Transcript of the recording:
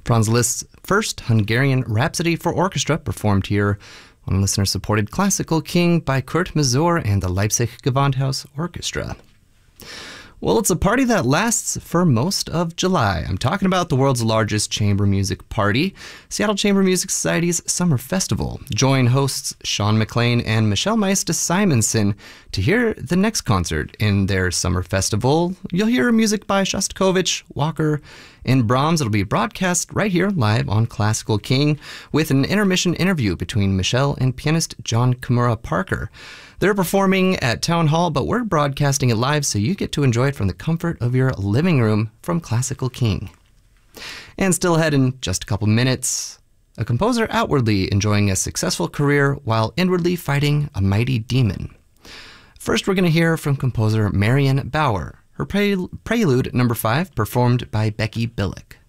Franz Liszt's first Hungarian Rhapsody for Orchestra performed here on listener-supported Classical King by Kurt Masur and the Leipzig Gewandhaus Orchestra. Well, it's a party that lasts for most of July. I'm talking about the world's largest chamber music party, Seattle Chamber Music Society's Summer Festival. Join hosts Sean McLean and Michelle Maista-Simonson to hear the next concert in their Summer Festival. You'll hear music by Shostakovich, Walker, and Brahms. It'll be broadcast right here live on Classical King with an intermission interview between Michelle and pianist John Kimura Parker. They're performing at Town Hall, but we're broadcasting it live so you get to enjoy it from the comfort of your living room from Classical King. And still ahead in just a couple minutes, a composer outwardly enjoying a successful career while inwardly fighting a mighty demon. First, we're going to hear from composer Marian Bauer, her Prelude No. 5 performed by Becky Billick.